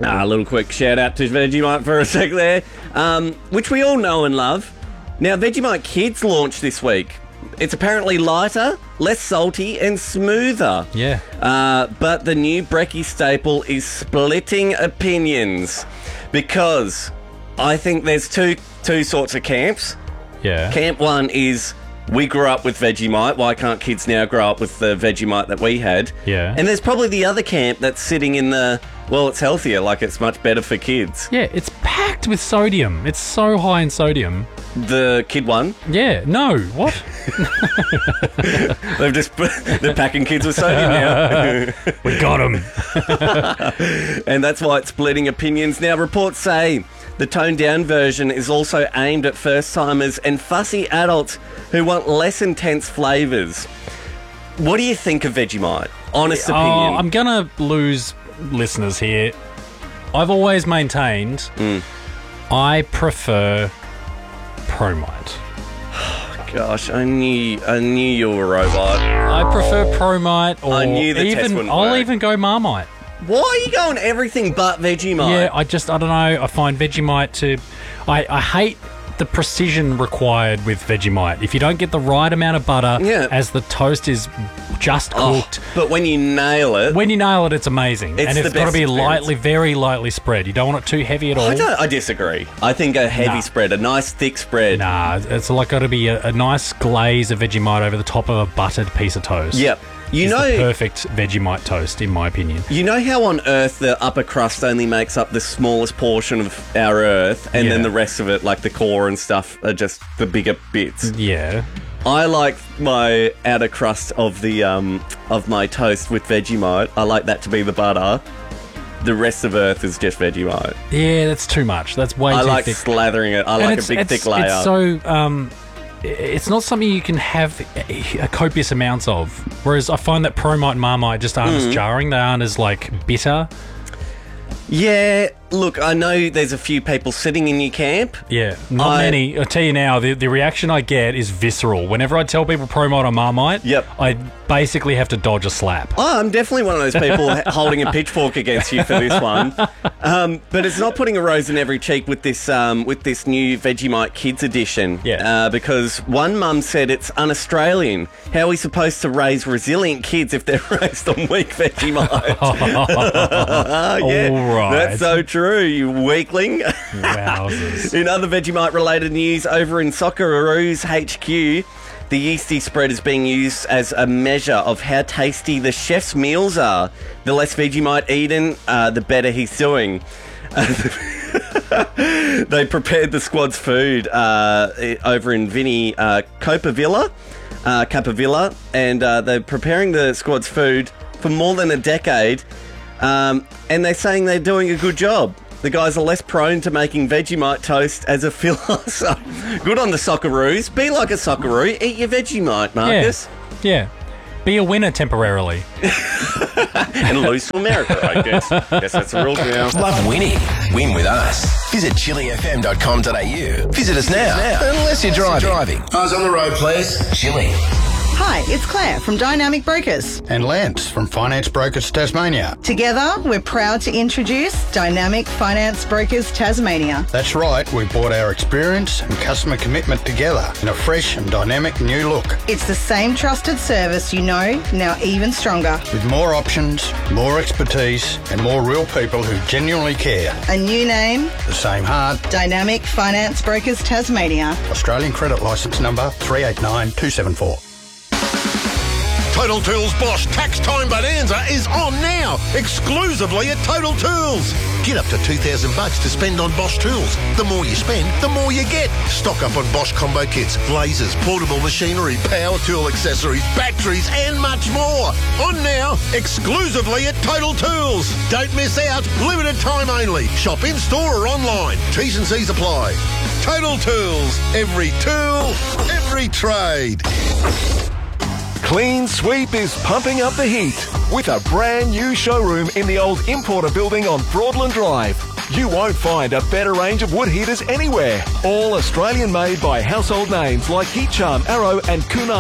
A little quick shout out to Vegemite for a sec there, which we all know and love. Now, Vegemite Kids launched this week. It's apparently lighter, less salty, and smoother. Yeah. But the new brekkie staple is splitting opinions because I think there's two sorts of camps. Yeah. Camp one is we grew up with Vegemite. Why can't kids now grow up with the Vegemite that we had? Yeah. And there's probably the other camp that's sitting in the, well, it's healthier, like it's much better for kids. Yeah, it's packed with sodium. It's so high in sodium. The kid one? Yeah, no, what? They're packing kids with sodium now. We got them. And that's why it's splitting opinions. Now, reports say the toned-down version is also aimed at first-timers and fussy adults who want less intense flavours. What do you think of Vegemite? Honest opinion. I'm going to lose listeners here. I've always maintained I prefer Promite. Gosh, I knew you were a robot. I prefer Promite, or I knew the test wouldn't I'll work. even go Marmite. Why are you going everything but Vegemite? Yeah, I don't know. I find Vegemite to... I hate the precision required with Vegemite. If you don't get the right amount of butter as the toast is just cooked... but when you nail it... When you nail it, it's amazing. It's and it's got to be lightly, very lightly spread. You don't want it too heavy at all. I disagree. I think a heavy spread, a nice thick spread. Nah, it's like got to be a nice glaze of Vegemite over the top of a buttered piece of toast. Yep. The perfect Vegemite toast, in my opinion. You know how on Earth the upper crust only makes up the smallest portion of our Earth, and then the rest of it, like the core and stuff, are just the bigger bits? Yeah. I like my outer crust of the of my toast with Vegemite. I like that to be the butter. The rest of Earth is just Vegemite. Yeah, that's too much. That's way too thick. I like slathering it. I like a big thick layer. It's so... it's not something you can have a copious amounts of. Whereas I find that Promite and Marmite just aren't as jarring. They aren't as, like, bitter. Yeah, look, I know there's a few people sitting in your camp. Yeah, not many. I'll tell you now, the reaction I get is visceral. Whenever I tell people Promite or Marmite, I basically have to dodge a slap. Oh, I'm definitely one of those people holding a pitchfork against you for this one. But it's not putting a rose in every cheek with this new Vegemite Kids edition. Yeah. Because one mum said it's un-Australian. How are we supposed to raise resilient kids if they're raised on weak Vegemite? All right. That's so true, you weakling. Wowzers. In other Vegemite-related news, over in Socceroos HQ, the yeasty spread is being used as a measure of how tasty the chef's meals are. The less Vegemite eaten, the better he's doing. They prepared the squad's food over in Vinny Capavilla, and they're preparing the squad's food for more than a decade, and they're saying they're doing a good job. The guys are less prone to making Vegemite toast as a filler. So, good on the Socceroos. Be like a Socceroo. Eat your Vegemite, Marcus. Yeah. Be a winner temporarily. And lose to America, I guess. Guess that's the rules now. Love winning? Win with us. Visit chilifm.com.au. Visit us now. Unless you're driving. Eyes on the road, please. Chili. Hi, it's Claire from Dynamic Brokers. And Lance from Finance Brokers Tasmania. Together, we're proud to introduce Dynamic Finance Brokers Tasmania. That's right, we brought our experience and customer commitment together in a fresh and dynamic new look. It's the same trusted service you know, now even stronger. With more options, more expertise, and more real people who genuinely care. A new name. The same heart. Dynamic Finance Brokers Tasmania. Australian credit licence number 389274. Total Tools Bosch Tax Time Bonanza is on now, exclusively at Total Tools. Get up to $2,000 to spend on Bosch tools. The more you spend, the more you get. Stock up on Bosch combo kits, lasers, portable machinery, power tool accessories, batteries, and much more. On now, exclusively at Total Tools. Don't miss out. Limited time only. Shop in store or online. T's and C's apply. Total Tools. Every tool, every trade. Clean Sweep is pumping up the heat with a brand new showroom in the old Importer building on Broadland Drive. You won't find a better range of wood heaters anywhere. All Australian made by household names like Heat Charm, Arrow and Kunara.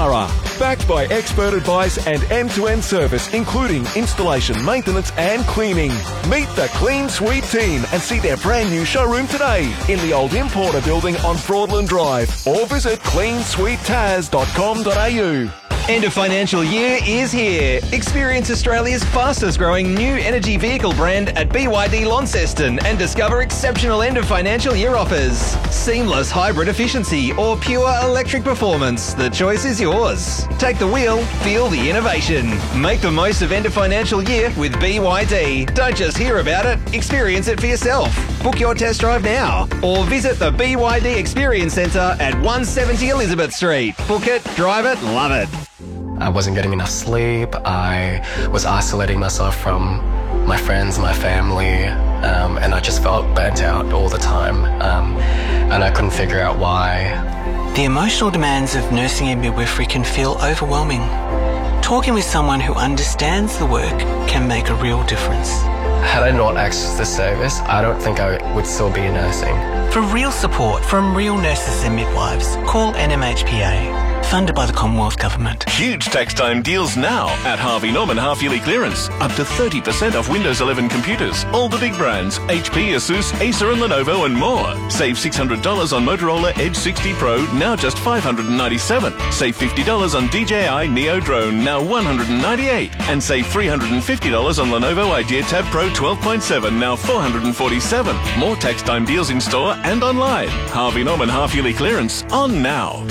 Backed by expert advice and end-to-end service, including installation, maintenance and cleaning. Meet the Clean Sweep team and see their brand new showroom today in the old Importer building on Broadland Drive, or visit cleansweeptaz.com.au. End of financial year is here. Experience Australia's fastest growing new energy vehicle brand at BYD Launceston and discover exceptional end of financial year offers. Seamless hybrid efficiency or pure electric performance. The choice is yours. Take the wheel, feel the innovation. Make the most of end of financial year with BYD. Don't just hear about it, experience it for yourself. Book your test drive now or visit the BYD Experience Centre at 170 Elizabeth Street. Book it, drive it, love it. I wasn't getting enough sleep. I was isolating myself from my friends, my family, and I just felt burnt out all the time, and I couldn't figure out why. The emotional demands of nursing and midwifery can feel overwhelming. Talking with someone who understands the work can make a real difference. Had I not accessed this service, I don't think I would still be nursing. For real support from real nurses and midwives, call NMHPA. Funded by the Commonwealth Government. Huge tax time deals now at Harvey Norman half-yearly clearance. Up to 30% off Windows 11 computers. All the big brands, HP, Asus, Acer and Lenovo and more. Save $600 on Motorola Edge 60 Pro, now just $597. Save $50 on DJI Neo Drone, now $198. And save $350 on Lenovo Idea Tab Pro 12.7, now $447. More tax time deals in store and online. Harvey Norman half-yearly clearance on now.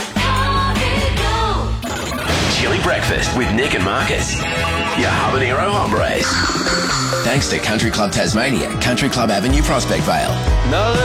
Chili Breakfast with Nick and Marcus. Your habanero hombres. Thanks to Country Club Tasmania, Country Club Avenue, Prospect Vale. No